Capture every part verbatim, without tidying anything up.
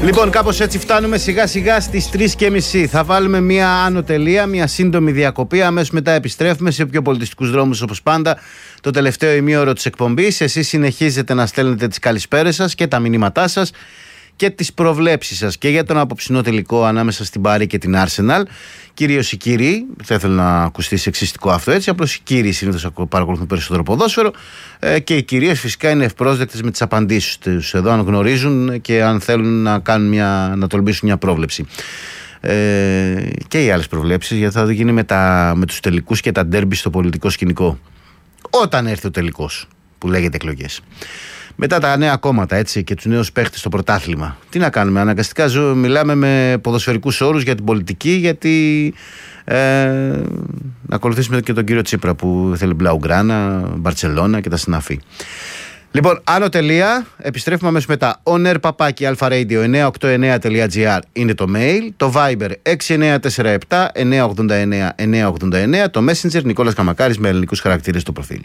Λοιπόν, κάπως έτσι φτάνουμε σιγά σιγά στις τρεις και μισή. Θα βάλουμε μια άνω τελεία, μια σύντομη διακοπή. Αμέσως μετά επιστρέφουμε σε πιο πολιτιστικούς δρόμους όπως πάντα. Το τελευταίο ημίωρο της εκπομπής. Εσείς συνεχίζετε να στέλνετε τις καλησπέρες σας και τα μηνύματά σας και τις προβλέψεις σας και για τον απόψινό τελικό ανάμεσα στην Πάρη και την Arsenal. Κυρίως οι κύριοι, θα ήθελα να ακουστεί σεξιστικό αυτό έτσι, απλώς οι κύριοι συνήθως παρακολουθούν περισσότερο ποδόσφαιρο ε, και οι κυρίες φυσικά είναι ευπρόσδεκτες με τις απαντήσεις τους εδώ, αν γνωρίζουν και αν θέλουν να, κάνουν μια, να τολμήσουν μια πρόβλεψη. Ε, και οι άλλες προβλέψεις, γιατί θα γίνει με, τα, με τους τελικούς και τα ντέρμπι στο πολιτικό σκηνικό. Όταν έρθει ο τελικός, που λέγεται εκλογές. Μετά τα νέα κόμματα έτσι, και τους νέους παίχτες στο πρωτάθλημα. Τι να κάνουμε, αναγκαστικά ζω, μιλάμε με ποδοσφαιρικούς όρους για την πολιτική, γιατί ε, να ακολουθήσουμε και τον κύριο Τσίπρα που θέλει Μπλαουγκράνα, Μπαρτσελώνα και τα συναφή. Λοιπόν, άνω τελεία, επιστρέφουμε αμέσως μετά. On air παπάκι αλφα radio εννιακόσια ογδόντα εννέα τελεία τζι άρ είναι το mail, το Viber έξι εννιά τέσσερα επτά εννιακόσια ογδόντα εννέα εννιακόσια ογδόντα εννέα, το Messenger Νικόλας Καμακάρης με ελληνικούς χαρακτήρες στο προφίλ.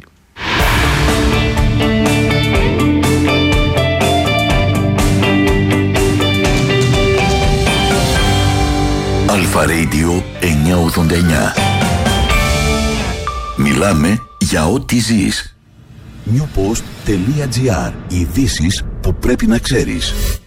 Αλφα Radio εννιακόσια ογδόντα εννέα. Μιλάμε για ό,τι ζεις. newpost τελεία τζι άρ. Ειδήσεις που πρέπει να ξέρεις.